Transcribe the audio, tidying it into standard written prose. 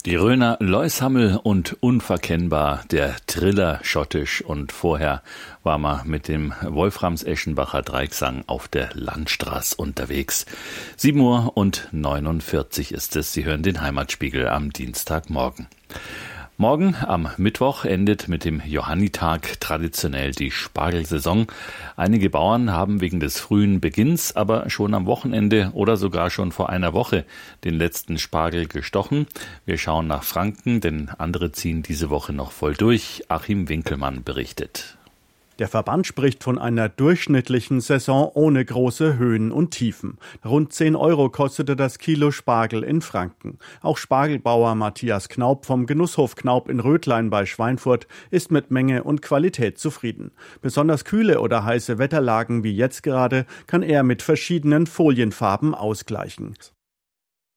Die Rhöner Loishammel und Unverkennbar, der Triller schottisch, und vorher war man mit dem Wolframs-Eschenbacher Dreigesang auf der Landstraße unterwegs. 7:49 ist es. Sie hören den Heimatspiegel am Dienstagmorgen. Morgen, am Mittwoch, endet mit dem Johannitag traditionell die Spargelsaison. Einige Bauern haben wegen des frühen Beginns aber schon am Wochenende oder sogar schon vor einer Woche den letzten Spargel gestochen. Wir schauen nach Franken, denn andere ziehen diese Woche noch voll durch. Achim Winkelmann berichtet. Der Verband spricht von einer durchschnittlichen Saison ohne große Höhen und Tiefen. Rund 10 € kostete das Kilo Spargel in Franken. Auch Spargelbauer Matthias Knaup vom Genusshof Knaup in Rötlein bei Schweinfurt ist mit Menge und Qualität zufrieden. Besonders kühle oder heiße Wetterlagen wie jetzt gerade kann er mit verschiedenen Folienfarben ausgleichen.